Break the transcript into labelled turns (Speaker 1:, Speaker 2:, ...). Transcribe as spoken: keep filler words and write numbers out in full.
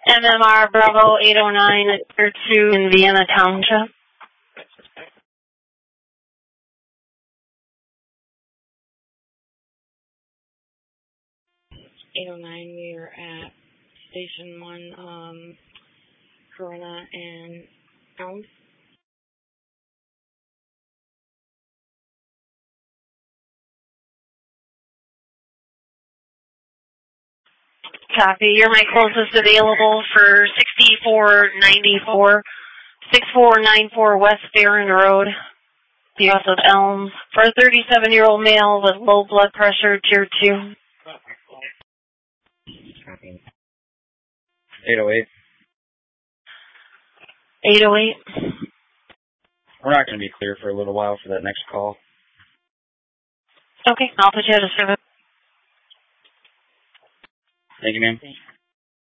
Speaker 1: M M R Bravo eight oh nine at Pier two in Vienna Township.
Speaker 2: eight oh nine, we are at Station one, um, Corona and Elms.
Speaker 1: Copy. You're my closest available for sixty-four ninety-four, sixty-four ninety-four West Barron Road, U S of Elms, for a thirty-seven-year-old male with low blood pressure, tier two.
Speaker 3: Copy. eight oh eight.
Speaker 1: eight oh eight.
Speaker 3: We're not going to be clear for a little while for that next call.
Speaker 1: Okay, I'll put you at a service.
Speaker 3: Thank you, ma'am.